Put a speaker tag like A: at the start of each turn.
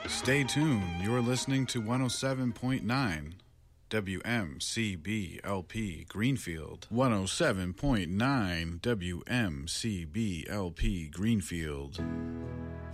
A: Stay tuned. You're listening to 107.9 WMCBLP Greenfield. 107.9 WMCBLP Greenfield.